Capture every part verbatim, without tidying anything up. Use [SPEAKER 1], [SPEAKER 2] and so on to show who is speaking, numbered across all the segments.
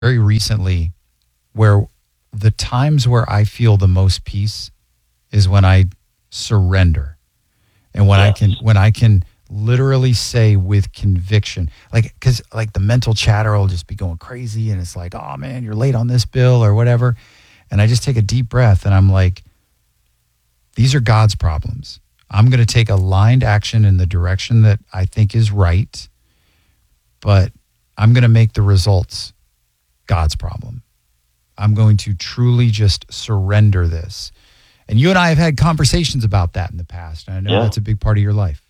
[SPEAKER 1] very recently where the times where I feel the most peace is when I surrender. And when yes. I can when I can literally say with conviction, like, because like the mental chatter will just be going crazy and it's like, oh man, you're late on this bill or whatever. And I just take a deep breath and I'm like, these are God's problems. I'm going to take aligned action in the direction that I think is right, but I'm going to make the results God's problem. I'm going to truly just surrender this. And you and I have had conversations about that in the past. And I know yeah. that's a big part of your life.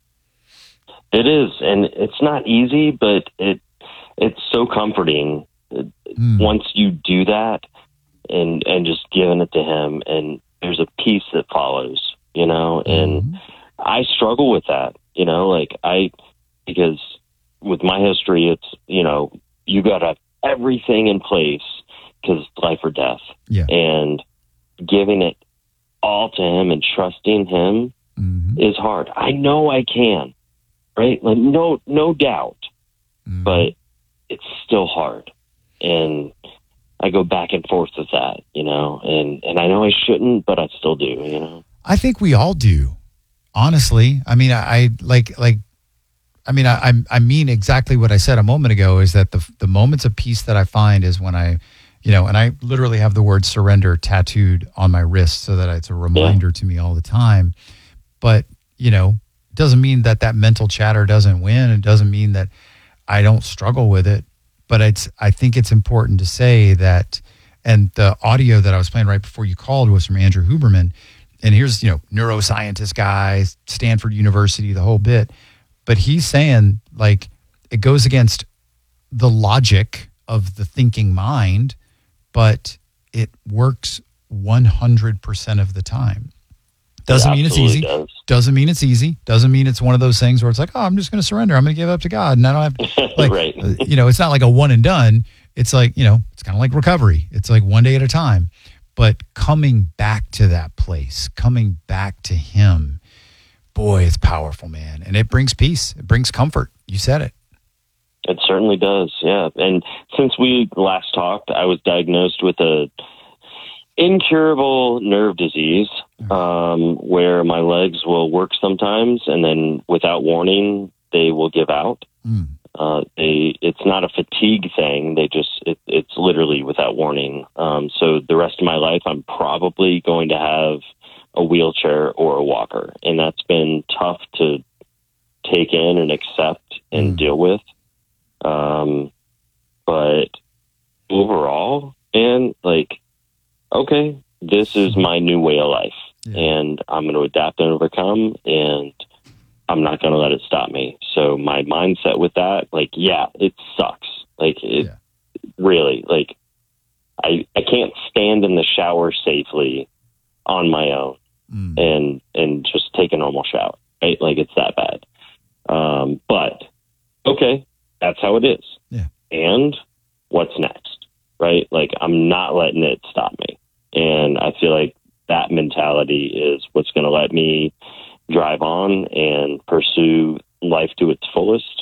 [SPEAKER 2] It is. And it's not easy, but it it's so comforting mm. once you do that and, and just giving it to him. And there's a peace that follows, you know, and mm. I struggle with that, you know, like I, because with my history, it's, you know, you got to have everything in place because it's life or death.
[SPEAKER 1] Yeah.
[SPEAKER 2] And giving it all to him and trusting him mm-hmm. is hard. I know I can, right? Like no, no doubt, mm-hmm. but it's still hard. And I go back and forth with that, you know, and, and I know I shouldn't, but I still do, you know?
[SPEAKER 1] I think we all do, honestly. I mean, I, I like, like, I mean, I, I mean exactly what I said a moment ago is that the the moments of peace that I find is when I, you know, and I literally have the word surrender tattooed on my wrist so that it's a reminder yeah. to me all the time. But, you know, it doesn't mean that that mental chatter doesn't win. It doesn't mean that I don't struggle with it. But it's, I think it's important to say that, and the audio that I was playing right before you called was from Andrew Huberman. And here's, you know, neuroscientist guy, Stanford University, the whole bit. But he's saying, like, it goes against the logic of the thinking mind, but it works one hundred percent of the time. Doesn't mean it's easy. Does. Doesn't mean it's easy. Doesn't mean it's one of those things where it's like, oh, I'm just going to surrender. I'm going to give up to God. And I don't have to, like,
[SPEAKER 2] right.
[SPEAKER 1] you know, it's not like a one and done. It's like, you know, it's kind of like recovery. It's like one day at a time. But coming back to that place, coming back to him, boy, it's powerful, man. And it brings peace. It brings comfort. You said it.
[SPEAKER 2] It certainly does, yeah. And since we last talked, I was diagnosed with a incurable nerve disease um, where my legs will work sometimes, and then without warning, they will give out. Mm. Uh, they, it's not a fatigue thing. They just, it, it's literally without warning. Um, so the rest of my life, I'm probably going to have a wheelchair or a walker. And that's been tough to take in and accept and mm. deal with. Um, but overall, and like, okay, this is my new way of life yeah. and I'm going to adapt and overcome, and I'm not going to let it stop me. So my mindset with that, like, yeah, it sucks. Like it yeah. really, like I, I can't stand in the shower safely on my own mm. and, and just take a normal shower, right? Like it's that bad. Um, but okay, that's how it is.
[SPEAKER 1] Yeah.
[SPEAKER 2] And what's next, right? Like I'm not letting it stop me. And I feel like that mentality is what's going to let me drive on and pursue life to its fullest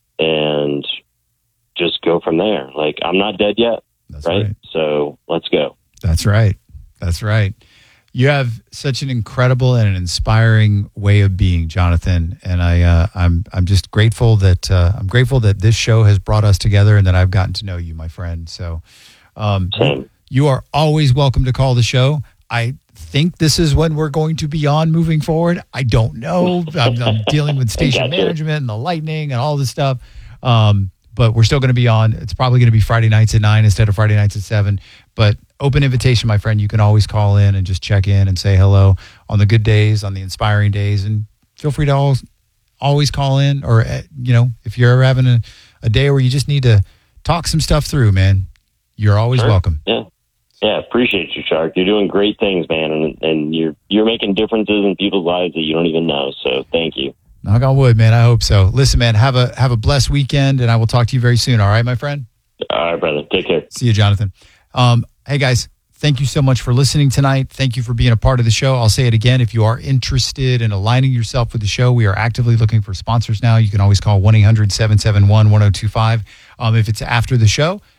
[SPEAKER 2] and just go from there. Like I'm not dead yet.
[SPEAKER 1] That's
[SPEAKER 2] right?
[SPEAKER 1] right.
[SPEAKER 2] So let's go.
[SPEAKER 1] That's right. That's right. You have such an incredible and an inspiring way of being, Jonathan, and I, uh, I'm, I'm just grateful that uh, I'm grateful that this show has brought us together and that I've gotten to know you, my friend. So, um,
[SPEAKER 2] Same.
[SPEAKER 1] You are always welcome to call the show. I think this is when we're going to be on moving forward. I don't know. I'm, I'm dealing with station management and the lightning and all this stuff. Um, but we're still going to be on. It's probably going to be Friday nights at nine instead of Friday nights at seven. But open invitation, my friend. You can always call in and just check in and say hello on the good days, on the inspiring days. And feel free to always, always call in, or, you know, if you're ever having a, a day where you just need to talk some stuff through, man, you're always
[SPEAKER 2] sure.
[SPEAKER 1] welcome.
[SPEAKER 2] Yeah. Yeah, appreciate you, Shark. You're doing great things, man, and and you're you're making differences in people's lives that you don't even know. So, thank you.
[SPEAKER 1] Knock on wood, man. I hope so. Listen, man, have a have a blessed weekend, and I will talk to you very soon. All right, my friend.
[SPEAKER 2] All right, brother. Take care.
[SPEAKER 1] See you, Jonathan. Um, hey, guys. Thank you so much for listening tonight. Thank you for being a part of the show. I'll say it again. If you are interested in aligning yourself with the show, we are actively looking for sponsors now. You can always call one eight hundred seven seven one one zero two five. Um, if it's after the show,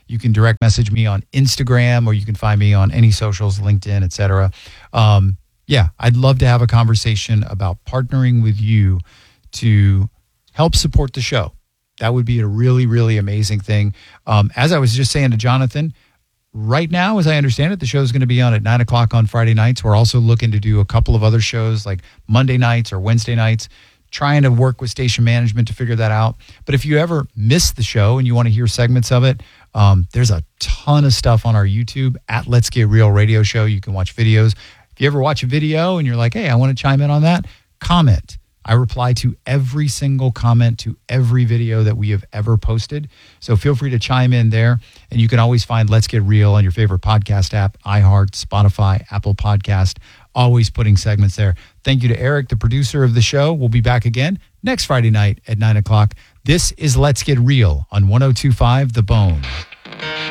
[SPEAKER 1] You can direct message me on Instagram, or you can find me on any socials, LinkedIn, et cetera. Um, yeah, I'd love to have a conversation about partnering with you to help support the show. That would be a really, really amazing thing. Um, as I was just saying to Jonathan, right now, as I understand it, the show is going to be on at nine o'clock on Friday nights. We're also looking to do a couple of other shows like Monday nights or Wednesday nights, trying to work with station management to figure that out. But if you ever miss the show and you want to hear segments of it, um, there's a ton of stuff on our YouTube at Let's Get Real Radio Show. You can watch videos. If you ever watch a video and you're like, hey, I want to chime in on that, comment. I reply to every single comment to every video that we have ever posted. So feel free to chime in there. And you can always find Let's Get Real on your favorite podcast app, iHeart, Spotify, Apple Podcast, always putting segments there. Thank you to Eric, the producer of the show. We'll be back again next Friday night at nine o'clock. This is Let's Get Real on one oh two point five The Bone.